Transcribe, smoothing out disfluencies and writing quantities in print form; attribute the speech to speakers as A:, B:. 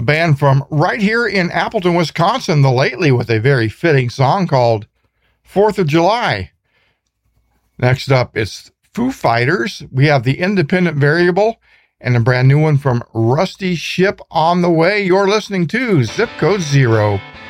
A: band from right here in Appleton, Wisconsin, the Lately, with a very fitting song called 4th of July. Next up, it's Foo Fighters. We have The Independent Variable and a brand new one from Rusty Ship on the way. You're listening to Zip Code Zero.